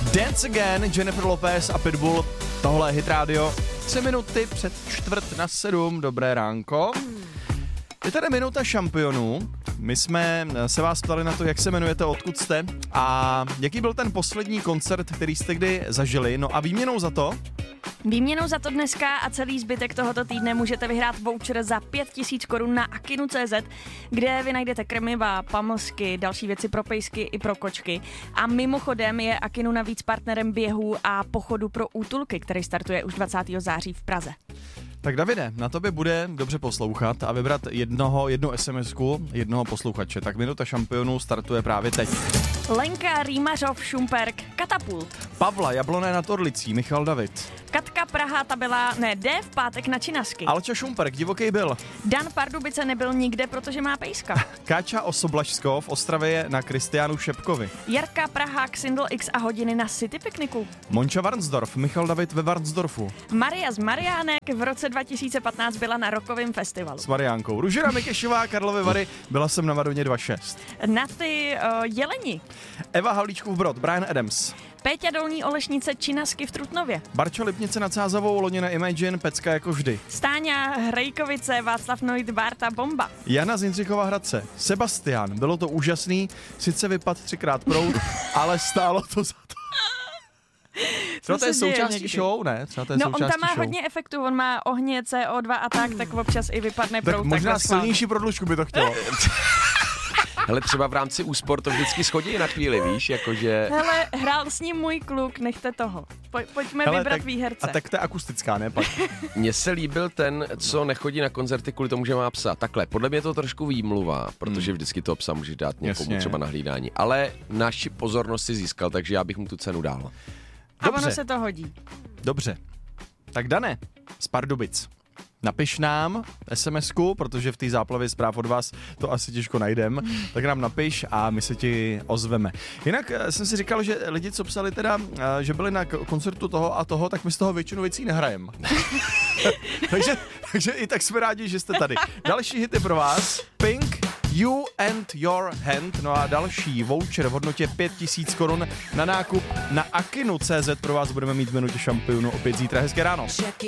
Dance Again, Jennifer Lopez a Pitbull, tohle je Hit Radio. 3 minuty před 6:45, dobré ránko. Je tady minuta šampionů. My jsme se vás ptali na to, jak se jmenujete, odkud jste a jaký byl ten poslední koncert, který jste kdy zažili. No a výměnou za to dneska a celý zbytek tohoto týdne můžete vyhrát voucher za 5000 korun na akinu.cz, kde vy najdete krmiva, pamlsky, další věci pro pejsky i pro kočky. A mimochodem je Akinu navíc partnerem běhu a pochodu pro útulky, který startuje už 20. září v Praze. Tak Davide, na tobě bude dobře poslouchat a vybrat jednu SMS-ku, jednoho posluchače. Tak minuta šampionů startuje právě teď. Lenka Rýmařov Šumperk, Katapult. Pavla Jabloné nad Orlicí, Michal David. Katka Praha, ta byla, D v pátek na Činasky. Alča Šumperk, Divoký byl. Dan Pardubice nebyl nikde, protože má pejska. Káča Osoblažsko v Ostravě je na Kristiánu Šepkovi. Jarka Praha, Xindl X a hodiny na City Pikniku. Monča Varnsdorf, Michal David ve Varnsdorfu. Maria z Mariánek v roce 2015 byla na Rokovém festivalu. S Mariánkou. Ružena Mikešová, Karlovy Vary, byla jsem na Vadoně 2.6. Na ty Jeleni. Eva Havlíčkův Brod, Brian Adams. Péťa Dolní Olešnice, Činasky v Trutnově. Barča Lipnice nad Sázavou, loni na Imagine, pecka jako vždy. Stáňa Hrejkovice, Václav Noit, Bárta, Bomba. Jana z Jindřichova Hradce. Sebastian, bylo to úžasný, sice vypad 3krát proud, ale stálo to za to. Třeba to je součástí show, ne? On tam má hodně efektů, on má ohně, CO2 a tak občas i vypadne proud. Tak možná silnější prodlužku by to chtělo. Hele, třeba v rámci úspor to vždycky schodí na chvíli, víš, jakože... Hele, hrál s ním můj kluk, nechte toho. Pojďme vybrat výherce. A tak to je akustická, ne? Pak. Mně se líbil ten, co nechodí na koncerty kvůli tomu, že má psa. Takhle, podle mě to trošku výmluva, protože vždycky toho psa může dát někomu třeba na hlídání. Ale naši pozornost si získal, takže já bych mu tu cenu dal. A ono se to hodí. Dobře. Tak Dane, z Pardubic. Napiš nám SMS-ku, protože v té záplavě zpráv od vás to asi těžko najdem, tak nám napiš a my se ti ozveme. Jinak jsem si říkal, že lidi, co psali teda, že byli na koncertu toho a toho, tak my z toho většinu věcí nehrajeme. takže i tak jsme rádi, že jste tady. Další hity pro vás. Pink, You and Your Hand, no a další voucher v hodnotě 5000 korun na nákup na akinu.cz pro vás budeme mít v minutě šampionu opět zítra. Hezké ráno.